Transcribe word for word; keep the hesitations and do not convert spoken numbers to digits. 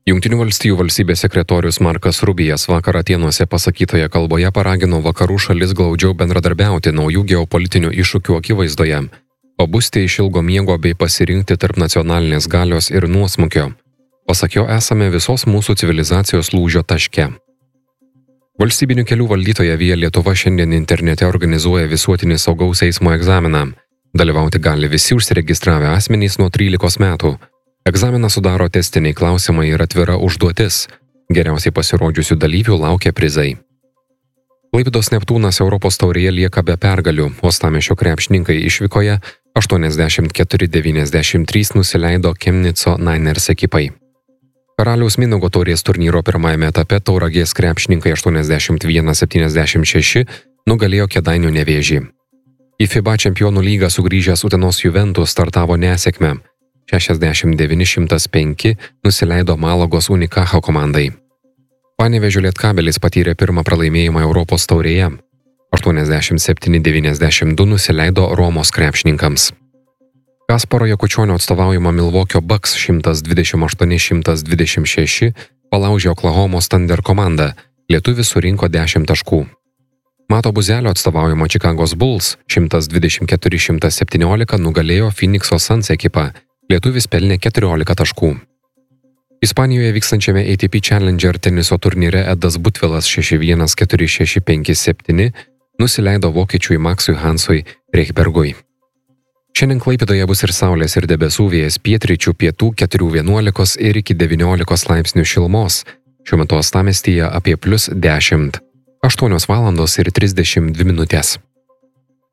Jungtinių valstijų valstybės sekretorius Markas Rubijas vakar Atėnuose pasakytoje kalboje paragino vakarų šalis glaudžiau bendradarbiauti naujų geopolitinių iššūkių akivaizdoje, pabusti iš ilgo miego bei pasirinkti tarp nacionalinės galios ir nuosmukio. Pasak jo, esame visos mūsų civilizacijos lūžio taške. Valstybinių kelių valdytoja Via Lietuva šiandien internete organizuoja visuotinį saugaus eismo egzaminą. Dalyvauti gali visi užsiregistravę asmenys nuo trylikos metų. Egzaminą sudaro testiniai klausimai ir atvira užduotis. Geriausiai pasirodžiusių dalyvių laukia prizai. Klaipėdos Neptūnas Europos taurėje lieka be pergalių. Uostamiesčio krepšininkai išvykoje aštuoniasdešimt keturi devyniasdešimt trys nusileido Chemnico Niners ekipai. Karaliaus Mindaugo taurės turnyro pirmajame etape Tauragės krepšininkai aštuoniasdešimt vienas septyniasdešimt šeši nugalėjo Kėdainių Nevėžį. Į FIBA čempionų lygą sugrįžęs Utenos Juventus startavo nesėkme. šešiasdešimt devyni šimtas penki nusileido Malagos Unicaja komandai. Panevėžio Lietkabelis patyrė pirmą pralaimėjimą Europos taurėje. aštuoniasdešimt septyni devyniasdešimt du nusileido Romos krepšininkams. Kasparo Jakučionio atstovaujama Milvokio Bucks šimtas dvidešimt aštuoni šimtas dvidešimt šeši palaužė Oklahomos Thunder komandą. Lietuvis surinko dešimt taškų. Mato Buzelio atstovaujama Čikagos Bulls šimtas dvidešimt keturi šimtas septyniolika nugalėjo Phoenix'o Suns ekipą. Lietuvis pelnė keturiolika taškų. Ispanijoje vykstančiame A T P Challenger teniso turnyre Edas Butvilas šeši vienas keturi šeši penki septyni nusileido vokiečiui Maksui Hansui Reichbergui. Šiandien Klaipėdoje bus ir saulės ir debesų, vėjas pietryčių pietų keturi vienuolika ir iki devyniolikos laipsnių šilumos. Šiuo metu uostamiestyje apie plius dešimt. aštuonios valandos ir trisdešimt dvi minutės.